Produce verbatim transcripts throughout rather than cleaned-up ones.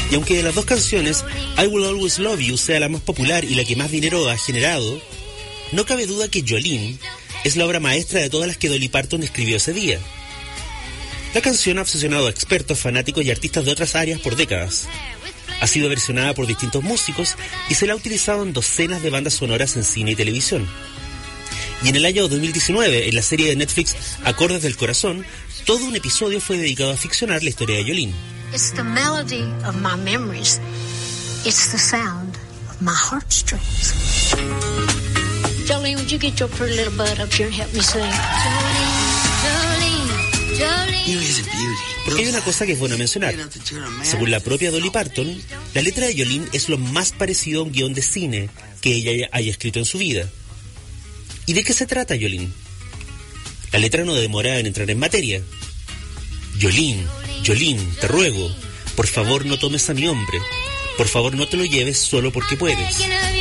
Y aunque de las dos canciones I Will Always Love You sea la más popular y la que más dinero ha generado, no cabe duda que Jolene es la obra maestra de todas las que Dolly Parton escribió ese día. La canción ha obsesionado a expertos, fanáticos y artistas de otras áreas por décadas. Ha sido versionada por distintos músicos y se la ha utilizado en docenas de bandas sonoras en cine y televisión. Y en el año dos mil diecinueve, en la serie de Netflix Acordes del Corazón, todo un episodio fue dedicado a ficcionar la historia de Jolene. It's the melody of my memories. It's the sound of my heartstrings. Jolene, would you get your pretty little butt up here and help me sing? Jolene, Jolene, Jolene. Porque hay una cosa que es bueno mencionar. Según la propia Dolly Parton, la letra de Jolene es lo más parecido a un guión de cine que ella haya escrito en su vida. ¿Y de qué se trata Jolene? La letra no demora en entrar en materia. Jolene, Jolene, te ruego, por favor no tomes a mi hombre. Por favor no te lo lleves solo porque puedes.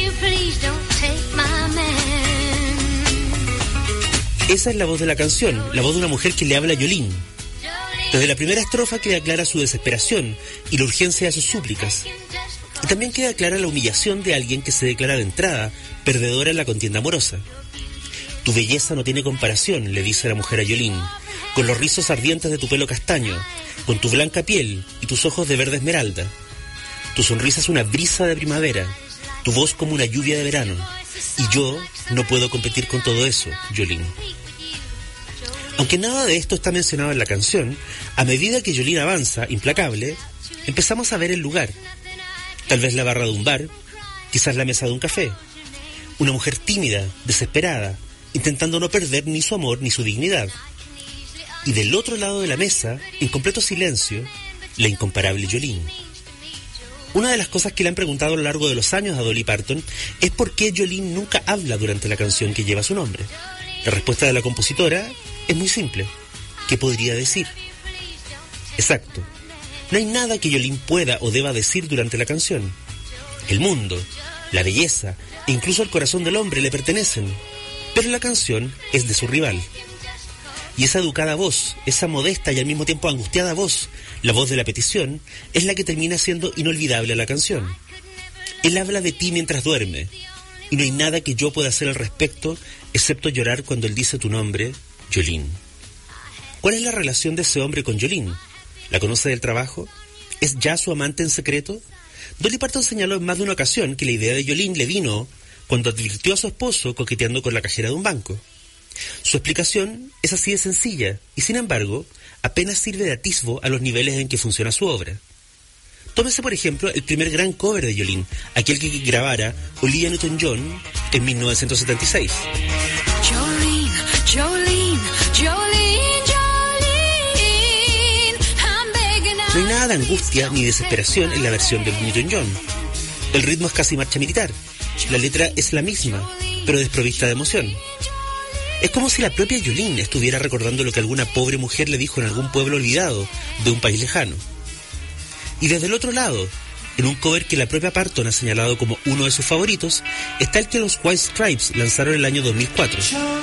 Esa es la voz de la canción, la voz de una mujer que le habla a Jolene. Desde la primera estrofa queda clara su desesperación y la urgencia de sus súplicas. Y también queda clara la humillación de alguien que se declara de entrada perdedora en la contienda amorosa. Tu belleza no tiene comparación, le dice la mujer a Jolene, con los rizos ardientes de tu pelo castaño, con tu blanca piel y tus ojos de verde esmeralda. Tu sonrisa es una brisa de primavera, tu voz como una lluvia de verano. Y yo no puedo competir con todo eso, Jolene. Aunque nada de esto está mencionado en la canción, a medida que Jolene avanza, implacable, empezamos a ver el lugar. Tal vez la barra de un bar, quizás la mesa de un café. Una mujer tímida, desesperada, intentando no perder ni su amor ni su dignidad. Y del otro lado de la mesa, en completo silencio, la incomparable Jolene. Una de las cosas que le han preguntado a lo largo de los años a Dolly Parton es por qué Jolene nunca habla durante la canción que lleva su nombre. La respuesta de la compositora es muy simple. ¿Qué podría decir? Exacto. No hay nada que Jolene pueda o deba decir durante la canción. El mundo, la belleza e incluso el corazón del hombre le pertenecen, pero la canción es de su rival. Y esa educada voz, esa modesta y al mismo tiempo angustiada voz, la voz de la petición, es la que termina siendo inolvidable a la canción. Él habla de ti mientras duerme, y no hay nada que yo pueda hacer al respecto, excepto llorar cuando él dice tu nombre, Jolene. ¿Cuál es la relación de ese hombre con Jolene? ¿La conoce del trabajo? ¿Es ya su amante en secreto? Dolly Parton señaló en más de una ocasión que la idea de Jolene le vino cuando advirtió a su esposo coqueteando con la cajera de un banco. Su explicación es así de sencilla, y sin embargo, apenas sirve de atisbo a los niveles en que funciona su obra. Tómese, por ejemplo, el primer gran cover de Jolene, aquel que grabara Olivia Newton-John en mil novecientos setenta y seis. Jolene, Jolene, Jolene, Jolene, I'm begging. No hay nada de angustia ni desesperación en la versión de Newton-John. El ritmo es casi marcha militar. La letra es la misma, pero desprovista de emoción. Es como si la propia Jolene estuviera recordando lo que alguna pobre mujer le dijo en algún pueblo olvidado de un país lejano. Y desde el otro lado, en un cover que la propia Parton ha señalado como uno de sus favoritos, está el que los White Stripes lanzaron en el año dos mil cuatro.